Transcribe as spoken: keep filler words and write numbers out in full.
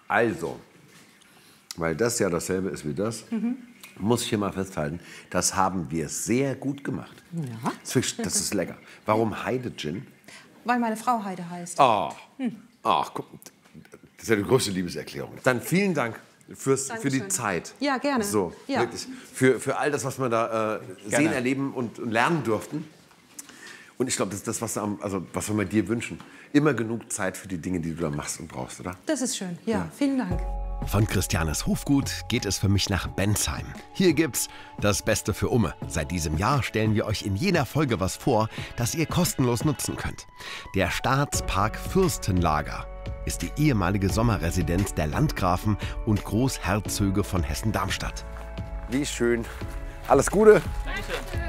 Also, weil das ja dasselbe ist wie das, mhm. muss ich hier mal festhalten, das haben wir sehr gut gemacht. Ja. Das ist, das ist lecker. Warum Heide Gin? Weil meine Frau Heide heißt. Ach, hm. Ach, guck, das ist ja die größte Liebeserklärung. Dann vielen Dank fürs, für die Zeit. Ja, gerne. So, ja. wirklich. Für, für all das, was wir da äh, sehen, erleben und, und lernen durften. Und ich glaube, das ist das, was, also, was wir dir wünschen. Immer genug Zeit für die Dinge, die du da machst und brauchst, oder? Das ist schön. Ja, ja. Vielen Dank. Von Christianes Hofgut geht es für mich nach Bensheim. Hier gibt's das Beste für Umme. Seit diesem Jahr stellen wir euch in jeder Folge was vor, das ihr kostenlos nutzen könnt. Der Staatspark Fürstenlager ist die ehemalige Sommerresidenz der Landgrafen und Großherzöge von Hessen-Darmstadt. Wie schön. Alles Gute. Dankeschön.